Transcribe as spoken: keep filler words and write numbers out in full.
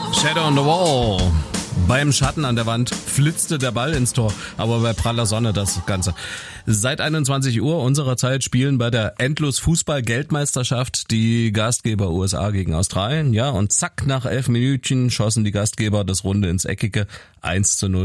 Shadow on the Wall. Beim Schatten an der Wand flitzte der Ball ins Tor, aber bei praller Sonne das Ganze. Seit einundzwanzig Uhr unserer Zeit spielen bei der Endlos-Fußball-Weltmeisterschaft die Gastgeber U S A gegen Australien. Ja, und zack, nach elf Minütchen schossen die Gastgeber das Runde ins Eckige eins zu null.